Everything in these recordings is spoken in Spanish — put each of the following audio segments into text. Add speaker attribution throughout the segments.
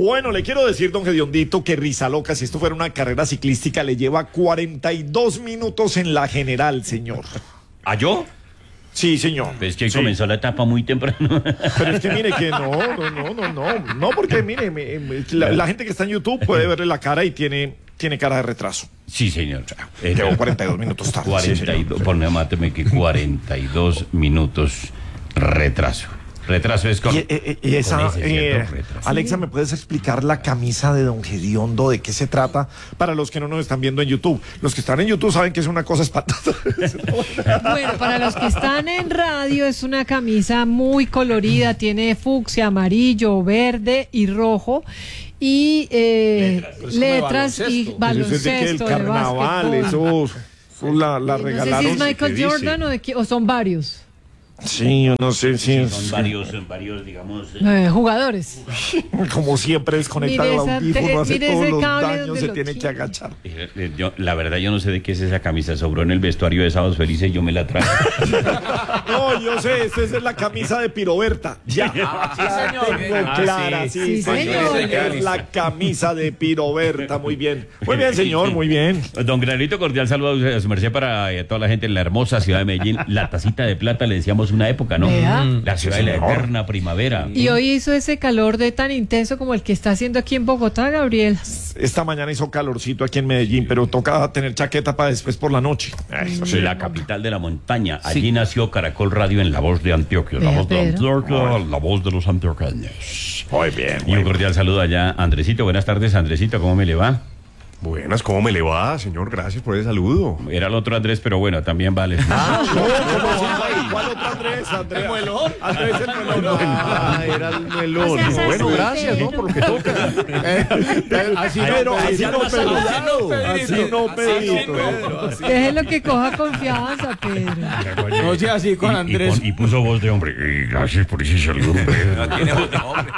Speaker 1: Bueno, le quiero decir, don Gediondito, que Rizaloca, si esto fuera una carrera ciclística, le lleva 42 minutos en la general, señor.
Speaker 2: ¿A yo?
Speaker 1: Sí, señor.
Speaker 2: Pues que
Speaker 1: sí.
Speaker 2: comenzó la etapa muy temprano.
Speaker 1: Pero es que mire que no, porque mire, la gente que está en YouTube puede verle la cara y tiene cara de retraso.
Speaker 2: Sí, señor.
Speaker 1: Llevo 42 minutos tarde.
Speaker 2: 42, ponme, máteme que 42 minutos retraso. Retraso es con...
Speaker 1: Y esa,
Speaker 2: con ese, ¿cierto? Retraso.
Speaker 1: Alexa, ¿me puedes explicar la camisa de don Gediondo? ¿De qué se trata? Para los que no nos están viendo en YouTube. Los que están en YouTube saben que es una cosa espantosa.
Speaker 3: Bueno, para los que están en radio, es una camisa muy colorida. Tiene fucsia, amarillo, verde y rojo. Y letras y baloncesto.
Speaker 1: El carnaval, eso la regalaron.
Speaker 3: No sé si es Michael Jordan o son varios.
Speaker 1: Sí, yo no sé si
Speaker 2: Son varios, digamos...
Speaker 3: Jugadores.
Speaker 1: Como siempre desconecta el audífono, hace
Speaker 3: mire
Speaker 1: todos
Speaker 3: ese
Speaker 1: los
Speaker 3: cable
Speaker 1: daños,
Speaker 3: donde
Speaker 1: se
Speaker 3: lo
Speaker 1: tiene
Speaker 3: tiene.
Speaker 1: que agachar.
Speaker 2: La verdad, yo no sé de qué es esa camisa. Sobró en el vestuario de Sábados Felices y yo me la traje.
Speaker 1: No, yo sé, esta es la camisa de Piroberta. Ya, tengo clara, sí,
Speaker 3: señor.
Speaker 1: Es la camisa de Piroberta, muy bien. Muy bien, señor, muy bien.
Speaker 2: Don Granito, cordial saludo a su merced para toda la gente en la hermosa ciudad de Medellín. La tacita de plata, le decíamos una época, ¿no?
Speaker 3: Vea.
Speaker 2: La ciudad de la eterna primavera.
Speaker 3: Y hoy hizo ese calor de tan intenso como el que está haciendo aquí en Bogotá, Gabriel.
Speaker 1: Esta mañana hizo calorcito aquí en Medellín, pero toca tener chaqueta para después por la noche. Eso sí.
Speaker 2: La capital de la montaña. Allí nació Caracol Radio en La Voz de Antioquia. La
Speaker 3: Vea,
Speaker 2: Voz de
Speaker 3: Pedro.
Speaker 2: Antioquia, la voz de los antioqueños.
Speaker 1: Muy bien.
Speaker 2: Y un cordial saludo allá, Andresito. Buenas tardes, Andresito. ¿Cómo me le va?
Speaker 4: Buenas, ¿cómo me le va, señor? Gracias por ese saludo.
Speaker 2: Era el otro Andrés, pero bueno, también vale.
Speaker 1: ¿Cuál otro Andrés? Andrés el muelón. Andrés el muelón.
Speaker 4: Era el melón.
Speaker 3: O sea,
Speaker 4: Bueno,
Speaker 3: así,
Speaker 4: gracias, ¿no? Por lo que toca.
Speaker 1: Así no, Pedrito.
Speaker 3: Déjelo que coja confianza, Pedro.
Speaker 5: No sea así con Andrés.
Speaker 2: Y puso voz de hombre. Gracias por ese saludo, Pedro.
Speaker 5: Tiene otro hombre.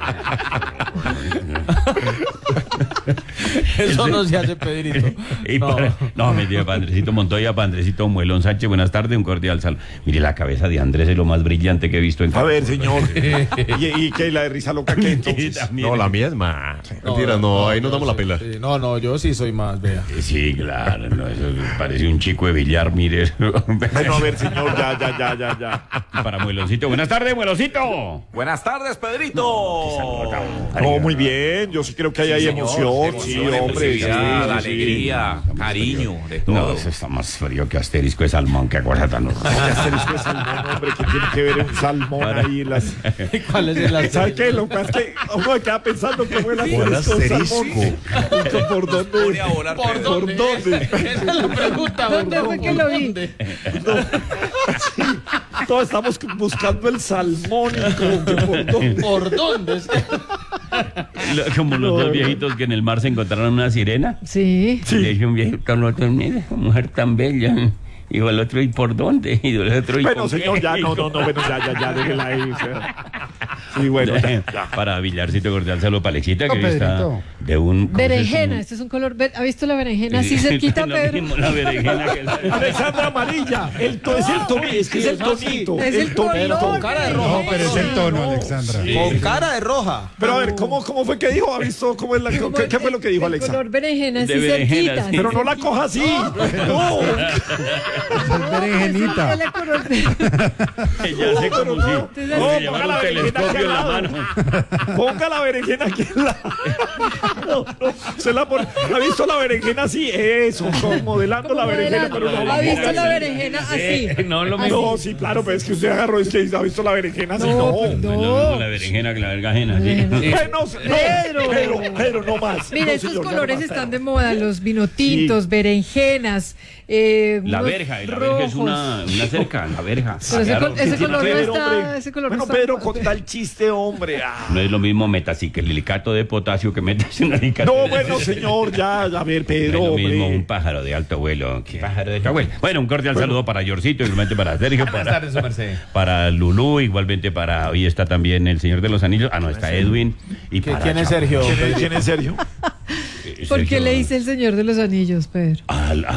Speaker 5: Eso no se hace, Pedrito.
Speaker 2: No, mentira, para Andresito Montoya, para Andresito Muelón Sánchez, buenas tardes, un cordial saludo. Mire, la cabeza de Andrés es lo más brillante que he visto en
Speaker 1: A ver, señor. ¿Y qué? ¿La de Rizaloca qué entonces?
Speaker 4: No, la mía es más. Mentira, no, ahí nos damos la pela.
Speaker 5: Sí, no, yo sí soy más, vea.
Speaker 2: Sí, claro, no, eso parece un chico de billar, mire.
Speaker 1: Bueno, a ver, señor, ya.
Speaker 2: Para Mueloncito, buenas tardes, Mueloncito.
Speaker 6: Buenas tardes, Pedrito.
Speaker 1: No, muy bien. Yo sí creo que hay emoción. Sí, hombre.
Speaker 6: Emoción,
Speaker 1: Sí.
Speaker 6: alegría, cariño, de todo.
Speaker 2: No, eso está más frío que asterisco de salmón, qué cosa tan horrible.
Speaker 1: ¿Qué asterisco de salmón, hombre? ¿Qué tiene que ver un salmón ahí?
Speaker 5: ¿Cuál es el
Speaker 1: ¿Sabes qué? Lo que pasa es que uno se queda pensando que fue el asterisco de salmón. ¿Por dónde?
Speaker 6: Pone a volar, Pedro.
Speaker 1: ¿Por dónde?
Speaker 5: Esa es la pregunta.
Speaker 3: ¿Dónde fue que lo vi?
Speaker 1: Todos estamos buscando el salmón. Como que ¿por dónde?
Speaker 5: ¿Por dónde?
Speaker 2: Como los dos viejitos que en el mar se encontraron una sirena.
Speaker 3: Sí.
Speaker 2: Y le dijo un viejito al otro, mire, mujer tan bella. Y el otro, ¿y por dónde? Y el otro, ¿y
Speaker 1: Bueno,
Speaker 2: con
Speaker 1: señor,
Speaker 2: qué?
Speaker 1: ya, no, bueno, ya, déjela ahí. O sea. Sí, bueno, ya.
Speaker 2: Para Villarcito cordial saludo para Alexita, que hoy está
Speaker 5: Pedrito.
Speaker 2: de un...
Speaker 3: Berenjena, este es un color verde. ¿Ha visto la berenjena así cerquita,
Speaker 2: Lo
Speaker 3: Pedro?
Speaker 2: mismo, la berenjena que
Speaker 1: Alexandra amarilla. Es el tonito. Es que es el tonito.
Speaker 3: Es el color.
Speaker 5: con cara de rojo.
Speaker 7: Pero es el tono, Alexandra.
Speaker 5: Con cara de roja.
Speaker 1: Pero a ver, ¿cómo fue que dijo? ¿Ha visto cómo es qué fue lo que dijo
Speaker 3: El
Speaker 1: Alexa?
Speaker 3: color berenjena así
Speaker 2: De berenjena,
Speaker 3: cerquita.
Speaker 2: sí.
Speaker 1: Pero no la coja así. No.
Speaker 7: Es berenjenita.
Speaker 3: Es el color
Speaker 2: que ya sé cómo sí.
Speaker 3: No,
Speaker 2: Se
Speaker 1: ponga
Speaker 2: llama
Speaker 1: la
Speaker 2: un
Speaker 1: berenjena
Speaker 2: telescopio en la
Speaker 1: aquí al
Speaker 2: mano.
Speaker 1: Ponga la berenjena aquí en la... No. Se la pone... ¿Ha visto la berenjena así? Eso, como modelando la berenjena, pero no.
Speaker 3: ¿Ha visto la berenjena así?
Speaker 2: No, lo
Speaker 3: Así.
Speaker 2: mismo.
Speaker 1: No, sí, claro, pero es que usted agarró, es que ha visto la berenjena así.
Speaker 3: No,
Speaker 1: No.
Speaker 3: pues no.
Speaker 2: No, la berenjena que la verga ajena, sí.
Speaker 1: Pedro, no más.
Speaker 3: Mira,
Speaker 1: No,
Speaker 3: estos
Speaker 1: señor, ya
Speaker 3: colores
Speaker 1: no basta.
Speaker 3: están de moda, los vinotintos, berenjenas,
Speaker 2: La
Speaker 3: unos
Speaker 2: verja es una cerca, la verja.
Speaker 3: Pero
Speaker 2: Claro.
Speaker 3: ese color no
Speaker 1: Pedro,
Speaker 3: está,
Speaker 1: hombre.
Speaker 3: ese color
Speaker 1: Bueno,
Speaker 3: no está.
Speaker 1: Pedro, con tal chiste, hombre.
Speaker 2: No es lo mismo metaciclilicato de potasio que metaciclilicato.
Speaker 1: No, bueno, señor, ya, a ver,
Speaker 2: No
Speaker 1: Pedro,
Speaker 2: es lo mismo
Speaker 1: hombre.
Speaker 2: un pájaro de alto vuelo que pájaro de alto vuelo. Bueno, un cordial saludo para Yorcito, igualmente para Sergio, para Lulú, igualmente para... Hoy está también el Señor de los Anillos. Ah, no, está Edwin. Y para
Speaker 5: ¿Quién es
Speaker 2: Chao.
Speaker 5: Sergio?
Speaker 1: ¿Quién es Sergio?
Speaker 3: ¿Por qué
Speaker 2: Sergio-
Speaker 3: le dice el Señor de los Anillos, Pedro?
Speaker 2: A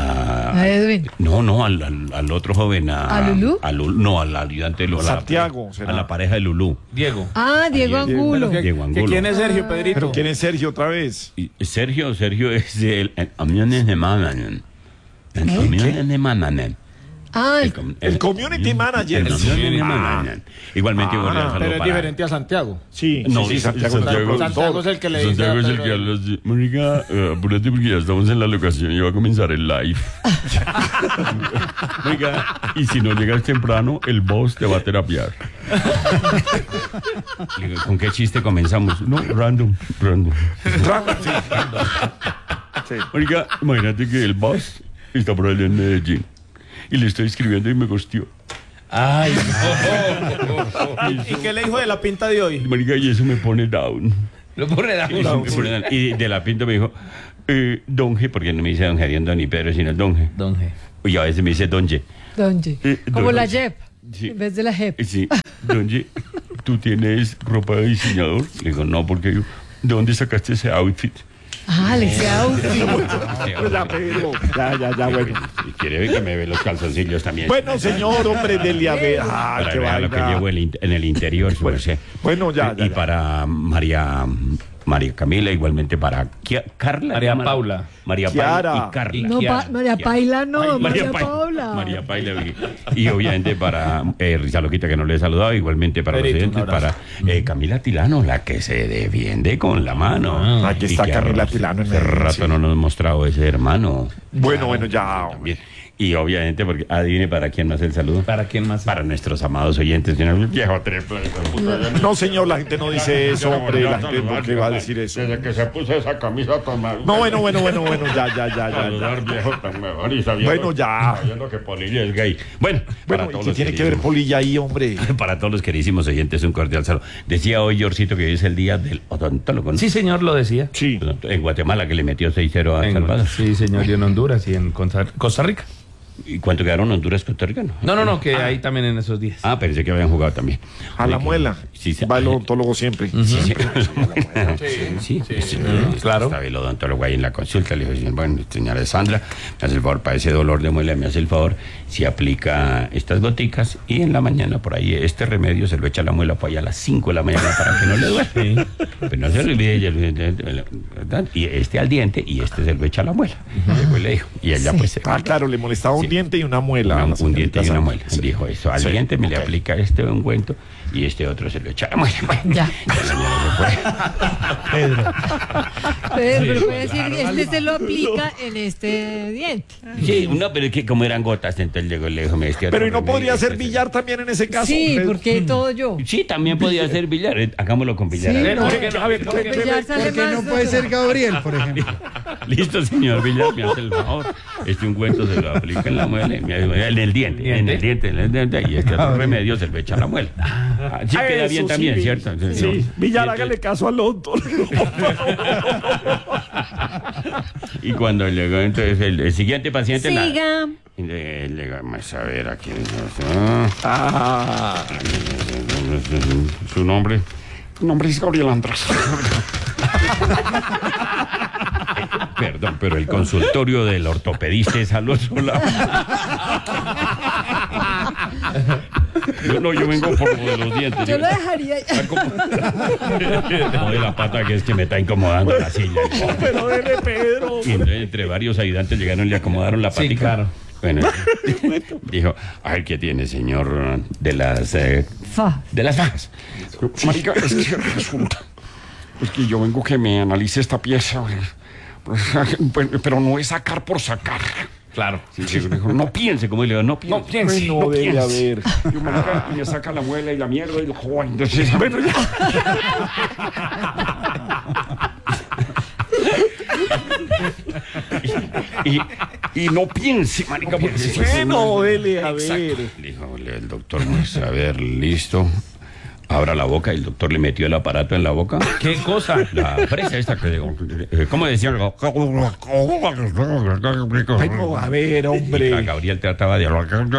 Speaker 3: A Edwin.
Speaker 2: No, al otro joven.
Speaker 3: ¿A Lulú?
Speaker 2: No, al ayudante de Lulú.
Speaker 1: Santiago,
Speaker 2: A
Speaker 1: será.
Speaker 2: la pareja de Lulú.
Speaker 5: Diego.
Speaker 3: Ah, Diego Angulo.
Speaker 2: Diego Angulo.
Speaker 5: ¿Quién es Sergio, Pedrito?
Speaker 1: ¿Pero quién es Sergio otra vez?
Speaker 2: Y Sergio es el Amiones de Mananen. Amiones de Mananen.
Speaker 3: Ah,
Speaker 1: El community manager.
Speaker 2: El community manager. Igualmente, un cordial saludo
Speaker 5: Pero es
Speaker 2: para-
Speaker 5: diferente a Santiago.
Speaker 1: Sí,
Speaker 2: No,
Speaker 1: sí, Santiago.
Speaker 5: Santiago es el que le dice.
Speaker 2: Santiago es el
Speaker 5: a
Speaker 2: que
Speaker 5: Pedro-
Speaker 2: habla así. Mónica, apúrate porque ya estamos en la locación y va a comenzar el live. Mónica, y si no llegas temprano, el boss te va a terapiar. Le digo, ¿con qué chiste comenzamos? No, random.
Speaker 1: Sí.
Speaker 2: Mónica, imagínate que el boss está por allá en Medellín y le estoy escribiendo y me gosteó.
Speaker 5: Ay, ¿Y qué le dijo de la pinta de hoy?
Speaker 2: Mónica, y eso me pone down.
Speaker 6: Lo pone
Speaker 2: Y de la pinta me dijo, Donge, porque no me dice Don Geriendo ni Pedro, sino Donge.
Speaker 5: Don G.
Speaker 2: Y a veces me dice Donge.
Speaker 3: Donje. Como
Speaker 2: Donje.
Speaker 3: la JEP.
Speaker 2: Sí.
Speaker 3: En vez de la JEP.
Speaker 2: Sí, Donge, ¿tú tienes ropa de diseñador? Le digo, no, porque yo, ¿de dónde sacaste ese outfit?
Speaker 3: Ah, le decía
Speaker 1: Pues ya, Pedro. Ya, bueno.
Speaker 2: Y quiere ver que me ve los calzoncillos también.
Speaker 1: Bueno, señor, hombre, dele a ver. Ah,
Speaker 2: Para
Speaker 1: qué
Speaker 2: que vea lo que
Speaker 1: vaina.
Speaker 2: llevo en el interior, su merced.
Speaker 1: Bueno, ya.
Speaker 2: Y para María Camila, igualmente para Carla.
Speaker 5: María
Speaker 2: ¿llama?
Speaker 5: Paula.
Speaker 2: María
Speaker 1: Kiara.
Speaker 2: Paula y Carla.
Speaker 3: No,
Speaker 5: Kiara.
Speaker 3: María Paila no, María
Speaker 2: Paila.
Speaker 3: Paula.
Speaker 2: María Paila. Y obviamente para Risa Loquita, que no le he saludado, igualmente para
Speaker 5: Pedrito,
Speaker 2: los
Speaker 5: un
Speaker 2: oyentes, para
Speaker 5: abrazo.
Speaker 2: Camila Tilano, la que se defiende con la mano.
Speaker 1: Aquí
Speaker 2: Y
Speaker 1: está
Speaker 2: que
Speaker 1: Camila Tilano en
Speaker 2: hace
Speaker 1: Medellín,
Speaker 2: rato
Speaker 1: sí.
Speaker 2: no nos ha mostrado ese hermano.
Speaker 1: Bueno, ya.
Speaker 2: También. Y obviamente, porque adivine para quién más el saludo.
Speaker 5: ¿Para quién más?
Speaker 2: Para nuestros amados oyentes. Viejo triple.
Speaker 1: No, señor, la gente no dice eso, hombre. La gente, ¿por qué va a decir eso?
Speaker 2: Desde que se puso esa camisa tan mal.
Speaker 1: No, bueno, ya.
Speaker 2: Saludar, viejo tan mejor y sabiendo,
Speaker 1: Bueno, ya.
Speaker 2: sabiendo que Polilla es gay. Bueno, para
Speaker 1: Bueno,
Speaker 2: todos
Speaker 1: ¿y qué
Speaker 2: los
Speaker 1: tiene que ver
Speaker 2: queridísimos-
Speaker 1: Polilla ahí, hombre?
Speaker 2: Para todos los queridísimos oyentes, un cordial saludo. Decía hoy, Yorcito, que hoy es el día del odontólogo, ¿no?
Speaker 5: Sí, señor, lo decía.
Speaker 1: Sí.
Speaker 2: En Guatemala, que le metió 6-0 a Salvador.
Speaker 5: Sí, señor, y en Honduras y en Costa Rica.
Speaker 2: ¿Y cuánto quedaron Honduras, Costa Rica?
Speaker 5: No, que ahí también en esos días.
Speaker 2: Ah, pensé que habían jugado también.
Speaker 1: A la muela.
Speaker 2: Sí, sí.
Speaker 1: Va el odontólogo siempre.
Speaker 2: Sí,
Speaker 5: claro.
Speaker 2: Estaba el odontólogo ahí en la consulta. Le dijo, bueno, señora Sandra, me hace el favor, para ese dolor de muela, me hace el favor, si aplica estas goticas y en la mañana por ahí este remedio se lo echa a la muela por ahí a las 5 de la mañana para que no le duele. Pero no se le olvide, ¿verdad? Y este al diente y este se lo echa a la muela. Después le dijo. Y ella pues se...
Speaker 1: Ah, claro, le molestaba un
Speaker 2: Sí.
Speaker 1: diente y una muela.
Speaker 2: Un diente y una muela.
Speaker 1: Sí.
Speaker 2: Dijo eso. Al
Speaker 1: Sí.
Speaker 2: diente me le
Speaker 1: Ok.
Speaker 2: aplica este ungüento y este otro se lo echa a la muela. Bueno,
Speaker 3: Ya.
Speaker 2: la señora se fue.
Speaker 3: Pero puede decir, este se lo aplica en este diente.
Speaker 2: Sí, no, pero es que como eran gotas, entonces llegó lejos. Me decía,
Speaker 1: Pero ¿y no
Speaker 2: remedio,
Speaker 1: podría ser
Speaker 2: este,
Speaker 1: billar también en ese caso?
Speaker 3: Sí,
Speaker 1: Pedro?
Speaker 3: porque todo yo.
Speaker 2: Sí, también podía ser billar. Hagámoslo con billar.
Speaker 3: Sí,
Speaker 2: A ver,
Speaker 3: no.
Speaker 2: ¿por qué no? A ver,
Speaker 3: Porque ya sale
Speaker 7: Porque
Speaker 3: más.
Speaker 7: no puede ser Gabriel, por ejemplo.
Speaker 2: Listo, señor Villar, me hace el favor. Este ungüento se lo aplica en la muela, en el diente, y este otro remedio se lo echa a la muela. Sí
Speaker 1: Ah,
Speaker 2: queda
Speaker 1: eso
Speaker 2: bien
Speaker 1: sí,
Speaker 2: también,
Speaker 1: Vill-
Speaker 2: ¿cierto?
Speaker 1: Sí, Villar,
Speaker 2: Y
Speaker 1: hágale caso al odontólogo.
Speaker 2: Y cuando llegó entonces el siguiente paciente,
Speaker 3: Siga.
Speaker 2: llegamos a ver a quién es.
Speaker 1: Ah,
Speaker 2: Su nombre.
Speaker 1: su nombre es Gabriel Andrés.
Speaker 2: Perdón, pero el consultorio del ortopedista es al otro lado. Yo vengo por lo de los dientes.
Speaker 3: Yo lo dejaría.
Speaker 2: No de la pata que es que me está incomodando la silla.
Speaker 1: Pero dele, Pedro.
Speaker 2: Y entonces, entre varios ayudantes llegaron y le acomodaron la
Speaker 5: Sí,
Speaker 2: patica.
Speaker 5: claro.
Speaker 2: Bueno, dijo, ay, ¿qué tiene, señor? De las fajas.
Speaker 1: Marica, es que resulta. Es que yo vengo que me analice esta pieza. Pero no es sacar por sacar.
Speaker 5: Claro.
Speaker 2: Sí, dijo, no piense, como le digo, no piense.
Speaker 1: No debe
Speaker 2: piense.
Speaker 1: haber.
Speaker 2: Yo me saca la muela y la mierda y lo joven. Entonces, bueno, ya. y no piense, marica, porque
Speaker 1: Bueno, dele a ver.
Speaker 2: dijo el doctor, pues, a ver, listo. Abra la boca y el doctor le metió el aparato en la boca.
Speaker 5: ¿Qué cosa?
Speaker 2: La fresa esta que digo, ¿cómo decía?
Speaker 1: Bueno, a ver, hombre.
Speaker 2: Gabriel trataba de...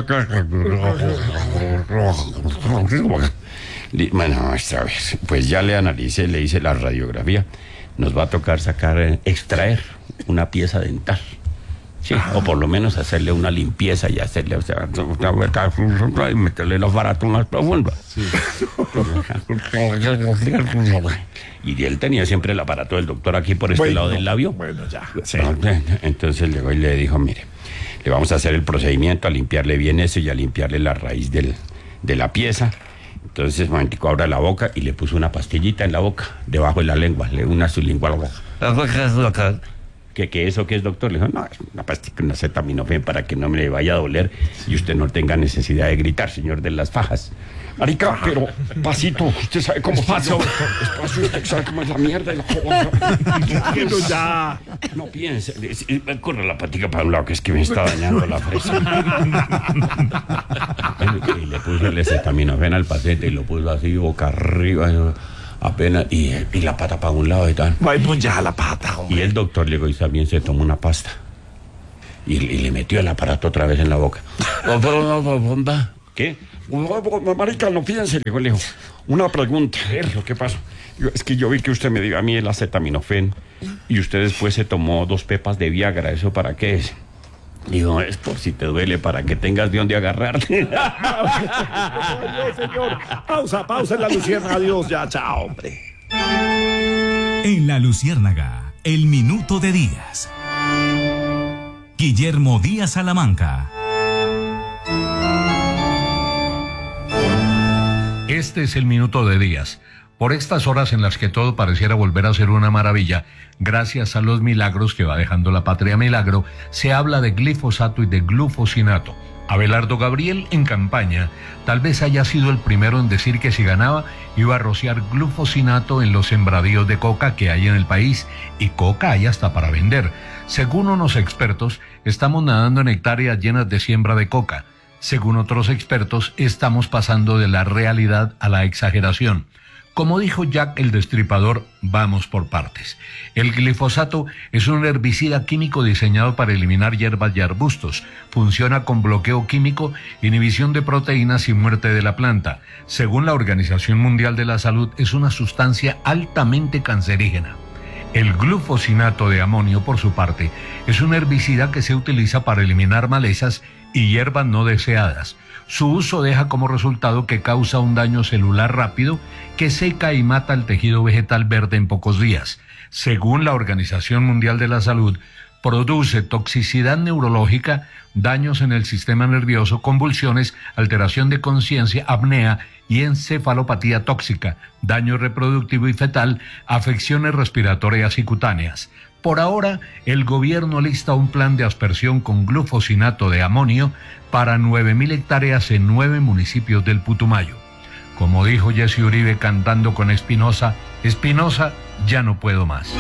Speaker 2: Bueno, esta vez, pues ya le analicé, le hice la radiografía. Nos va a tocar extraer una pieza dental. Sí, o por lo menos hacerle una limpieza y hacerle, o sea, y meterle los baratos más profundos. Sí. Y él tenía siempre el aparato del doctor aquí por este lado del labio.
Speaker 1: Bueno, ya. Sí.
Speaker 2: Entonces llegó y le dijo, mire, le vamos a hacer el procedimiento, a limpiarle bien eso y a limpiarle la raíz de la pieza. Entonces, momentico, abra la boca y le puso una pastillita en la boca, debajo de la lengua, una sublingual. ¿Qué eso qué es, doctor? Le dijo, no, es una pastilla, una acetaminofén para que no me vaya a doler y usted no tenga necesidad de gritar, señor de las fajas. Marica, pero pasito, usted sabe cómo pasa. Despacio, usted sabe cómo es la mierda y la cosa.
Speaker 1: Pero ya.
Speaker 2: No piense, corre la patica para un lado que es que me está dañando la fresa. Y le puso el acetaminofén al paciente y lo puso así boca arriba. Apenas, y la pata para un lado y tal.
Speaker 1: Pues ya la pata, hombre.
Speaker 2: Y el doctor le dijo, y también se tomó una pasta. Y le metió el aparato otra vez en la boca. ¿Qué? Marica, no fíjense, le dijo. Una pregunta. ¿Qué pasó? Es que yo vi que usted me dio a mí el acetaminofén y usted después se tomó 2 pepas de Viagra. ¿Eso para qué es? Digo, es por si te duele, para que tengas de dónde agarrarte.
Speaker 1: No, señor. Pausa en La Luciérnaga. Adiós, ya, chao, hombre.
Speaker 8: En La Luciérnaga, el minuto de Díaz. Guillermo Díaz Salamanca.
Speaker 9: Este es el minuto de Díaz. Por estas horas en las que todo pareciera volver a ser una maravilla, gracias a los milagros que va dejando la patria milagro, se habla de glifosato y de glufosinato. Abelardo Gabriel, en campaña, tal vez haya sido el primero en decir que si ganaba iba a rociar glufosinato en los sembradíos de coca que hay en el país, y coca hay hasta para vender. Según unos expertos, estamos nadando en hectáreas llenas de siembra de coca. Según otros expertos, estamos pasando de la realidad a la exageración. Como dijo Jack el Destripador, vamos por partes. El glifosato es un herbicida químico diseñado para eliminar hierbas y arbustos. Funciona con bloqueo químico, inhibición de proteínas y muerte de la planta. Según la Organización Mundial de la Salud, es una sustancia altamente cancerígena. El glufosinato de amonio, por su parte, es un herbicida que se utiliza para eliminar malezas y hierbas no deseadas. Su uso deja como resultado que causa un daño celular rápido que seca y mata el tejido vegetal verde en pocos días. Según la Organización Mundial de la Salud, produce toxicidad neurológica, daños en el sistema nervioso, convulsiones, alteración de conciencia, apnea y encefalopatía tóxica, daño reproductivo y fetal, afecciones respiratorias y cutáneas. Por ahora, el gobierno lista un plan de aspersión con glufosinato de amonio para 9.000 hectáreas en 9 municipios del Putumayo. Como dijo Jesse Uribe cantando con Espinosa, Espinosa, ya no puedo más.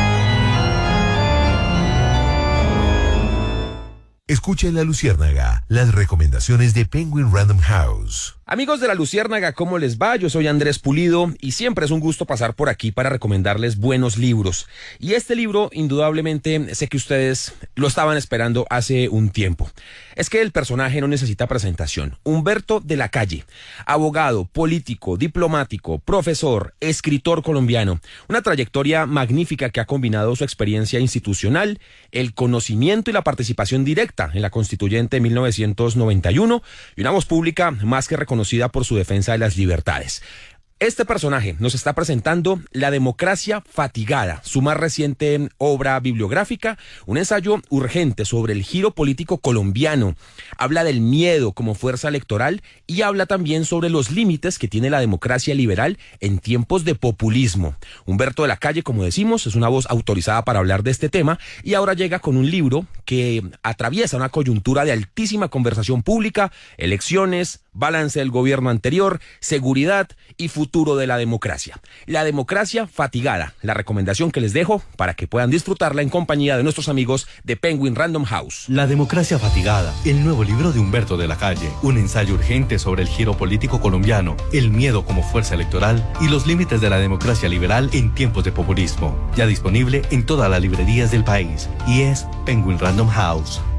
Speaker 10: Escucha en La Luciérnaga las recomendaciones de Penguin Random House.
Speaker 11: Amigos de La Luciérnaga, ¿cómo les va? Yo soy Andrés Pulido y siempre es un gusto pasar por aquí para recomendarles buenos libros. Y este libro, indudablemente, sé que ustedes lo estaban esperando hace un tiempo. Es que el personaje no necesita presentación. Humberto de la Calle, abogado, político, diplomático, profesor, escritor colombiano. Una trayectoria magnífica que ha combinado su experiencia institucional, el conocimiento y la participación directa en la Constituyente de 1991 y una voz pública más que reconocida por su defensa de las libertades. Este personaje nos está presentando La democracia fatigada, su más reciente obra bibliográfica, un ensayo urgente sobre el giro político colombiano. Habla del miedo como fuerza electoral y habla también sobre los límites que tiene la democracia liberal en tiempos de populismo. Humberto de la Calle, como decimos, es una voz autorizada para hablar de este tema y ahora llega con un libro que atraviesa una coyuntura de altísima conversación pública, elecciones, balance del gobierno anterior, seguridad y futuro de la democracia. La democracia fatigada, la recomendación que les dejo para que puedan disfrutarla en compañía de nuestros amigos de Penguin Random House.
Speaker 12: La democracia fatigada, el nuevo libro de Humberto de la Calle, un ensayo urgente sobre el giro político colombiano, el miedo como fuerza electoral y los límites de la democracia liberal en tiempos de populismo. Ya disponible en todas las librerías del país y es Penguin Random House.